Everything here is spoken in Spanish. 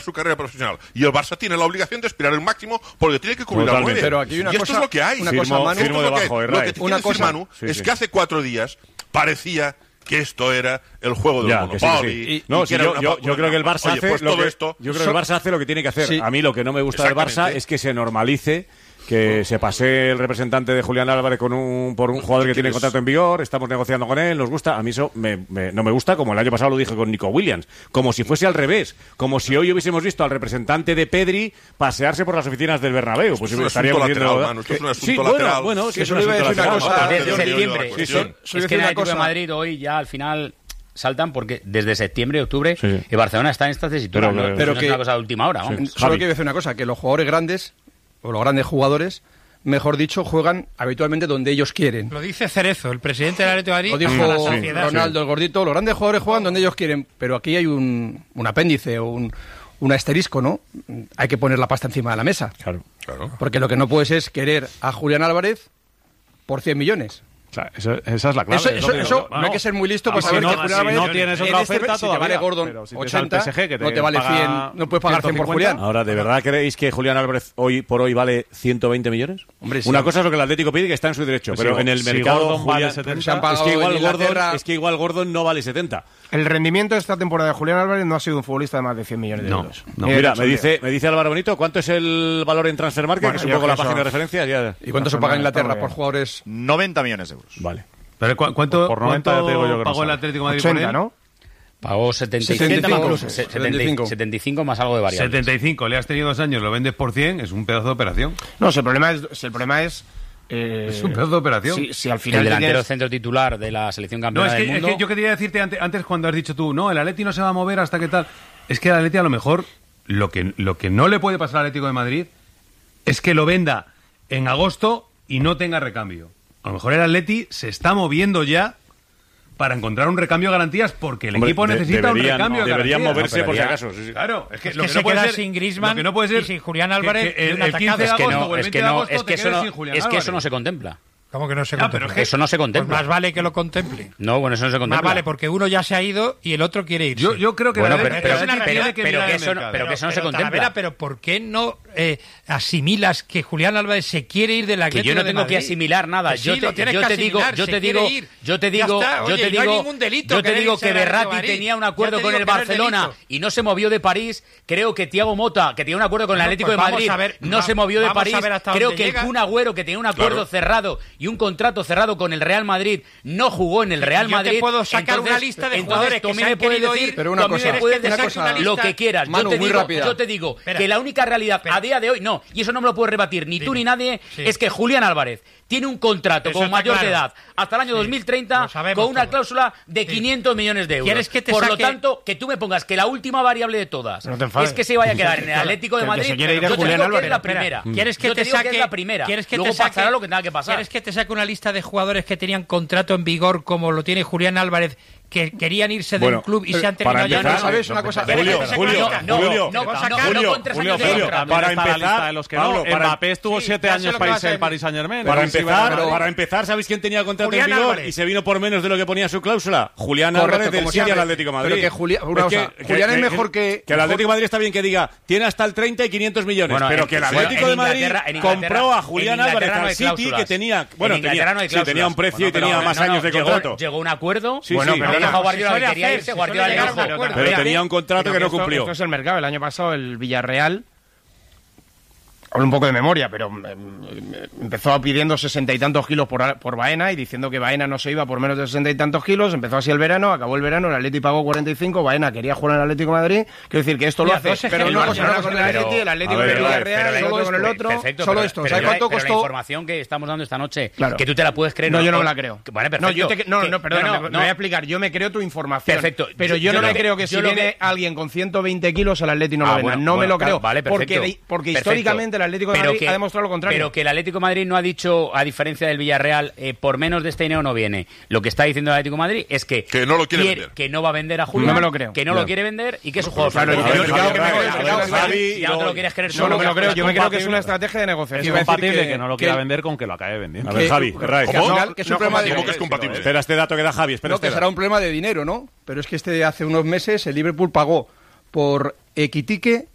su carrera profesional. Y el Barça tiene la obligación de aspirar el máximo porque tiene que cubrir a 9. Pero aquí hay una y esto cosa, es lo que hay. Firmo debajo, lo que tiene que decir Manu es que hace 4 días parecía que esto era el juego del Monopoly. Yo creo que el Barça hace pues lo que esto, yo creo que el Barça hace lo que tiene que hacer. Sí. A mí lo que no me gusta del Barça es que se normalice que se pase el representante de Julián Álvarez por un jugador que tiene contrato en vigor, estamos negociando con él, nos gusta. A mí eso no me gusta, como el año pasado lo dije con Nico Williams, como si fuese al revés, como si hoy hubiésemos visto al representante de Pedri pasearse por las oficinas del Bernabéu. Pues estaríamos viendo... Esto es un asunto lateral. Bueno, que eso le iba a decir una cosa. Desde septiembre. Es que en el Atlético de Madrid hoy ya al final saltan porque desde septiembre, octubre, el Barcelona está en esta tesitura. Pero no es una cosa de última hora. Solo quiero decir una cosa, que los jugadores grandes, o los grandes jugadores, mejor dicho, juegan habitualmente donde ellos quieren. Lo dice Cerezo, el presidente del Atlético de Madrid. Lo dijo Ronaldo, el gordito. Los grandes jugadores juegan donde ellos quieren, pero aquí hay un apéndice o un asterisco, ¿no? Hay que poner la pasta encima de la mesa. Claro. Porque lo que no puedes es querer a Julián Álvarez por 100 millones. O sea, esa es la clave. Eso no hay que ser muy listo para saber que Julián Álvarez, no tienes otra oferta, si te vale Gordon 80, no te vale 100, no puedes pagar 100 por Julián. Ahora, ¿de verdad creéis que Julián Álvarez hoy por hoy vale 120 millones? Hombre, sí. Una cosa es lo que el Atlético pide, que está en su derecho, pero en el mercado vale 70, es que igual Gordon no vale 70. El rendimiento de esta temporada de Julián Álvarez no ha sido un futbolista de más de 100 millones de euros. Mira, me dice Álvaro Bonito, ¿cuánto es el valor en Transfermarkt? Que es un poco la página de referencia. ¿Y cuánto se paga en Inglaterra por jugadores? 90 millones de euros. Vale. Pero ¿cuánto te digo yo que pagó el Atlético de Madrid 80, por él? ¿no? Pagó 75 más algo de variables. 75, le has tenido 2 años, lo vendes por 100, es un pedazo de operación. No, el problema es es un pedazo de operación. Si al final el delantero centro titular de la selección campeona del mundo. Es que yo quería decirte antes cuando has dicho tú, no, el Atleti no se va a mover hasta que tal. Es que el Atleti a lo mejor lo que no le puede pasar al Atlético de Madrid es que lo venda en agosto y no tenga recambio. A lo mejor el Atleti se está moviendo ya para encontrar un recambio de garantías porque el equipo necesita un recambio de garantías. Deberían moverse por si acaso. Sí. Claro, es que lo que se queda sin Griezmann y sin Julián Álvarez el 15 de agosto o el 20 de agosto te quedes sin Julián Álvarez. Es que eso no se contempla. ¿Cómo que no se contempla? Pero eso no se contempla. Pues más vale que lo contemple. No, bueno, eso no se contempla. Más vale, porque uno ya se ha ido y el otro quiere irse. Yo creo que pero eso no se contempla. Pero ¿por qué no asimilas que Julián Álvarez se quiere ir del Atlético de Madrid? Que yo no tengo que asimilar nada. Yo te digo que Berratti tenía un acuerdo con el Barcelona y no se movió de París. Creo que Thiago Motta, que tenía un acuerdo con el Atlético de Madrid, no se movió de París. Creo que el Kun Agüero, que tenía un acuerdo cerrado y un contrato cerrado con el Real Madrid, no jugó en el Real Madrid. Yo te puedo sacar una lista de jugadores que se han querido ir, pero una cosa, lo que quieras. Yo te digo que la única realidad a día de hoy, no, y eso no me lo puedes rebatir ni tú ni nadie, es que Julián Álvarez tiene un contrato como mayor de edad hasta el año 2030 con una cláusula de 500 millones de euros. Por lo tanto, que tú me pongas que la última variable de todas es que se vaya a quedar en el Atlético de Madrid. Yo te digo que es la primera. ¿Quieres que te saque la primera? Luego pasará lo que tenga que pasar. ¿Quieres que te saque una lista de jugadores que tenían contrato en vigor como lo tiene Julián Álvarez, que querían irse del club y se han terminado ya? ¿No sabes una cosa? Julio, para empezar, Mbappé estuvo 7 años en el Paris Saint-Germain. Para empezar, ¿sabéis quién tenía contrato en vigor y se vino por menos de lo que ponía su cláusula? Julián Álvarez del City al Atlético de Madrid. Pero que Julián es mejor que el Atlético de Madrid está bien que diga tiene hasta el 30 y 500 millones, pero que el Atlético de Madrid compró a Julián Álvarez al City, que tenía tenía un precio y tenía más años de contrato. Llegó un acuerdo. Guardiola quería irse, Guardiola le dijo, pero tenía un contrato que no cumplió. Esto es el mercado. El año pasado el Villarreal, hablo un poco de memoria, pero empezó pidiendo 60 y tantos kilos por Baena y diciendo que Baena no se iba por menos de 60 y tantos kilos. Empezó así el verano, acabó el verano, el Atleti pagó 45, Baena quería jugar en el Atlético de Madrid. Quiero decir que esto lo hace, pero no con el Atleti, el Atlético de Villarreal, solo con el otro, solo esto. ¿Sabes cuánto costó? La información que estamos dando esta noche, que tú te la puedes creer. No, yo no me la creo. Vale, perfecto. Perdona, me voy a explicar. Yo me creo tu información. Perfecto. Pero yo no me creo que si viene alguien con 120 kilos el Atleti no lo venda. No me lo creo. Porque históricamente el Atlético de Madrid ha demostrado lo contrario. Pero que el Atlético de Madrid no ha dicho, a diferencia del Villarreal, por menos de este dinero no viene. Lo que está diciendo el Atlético de Madrid es que no lo quiere vender. Que no va a vender a Julián. No me lo creo. Que no lo quiere vender y que es un juego. Claro, ya no te lo quieres creer solo. No me lo creo. Yo me creo que es una estrategia de negociación. Es compatible que no lo quiera vender con que lo acabe vendiendo. A ver, Javi, que es un problema de... ¿Cómo que es compatible? Espera este dato que da Javi. No, que será un problema de dinero, ¿no? Pero es que hace unos meses el Liverpool pagó por Equitique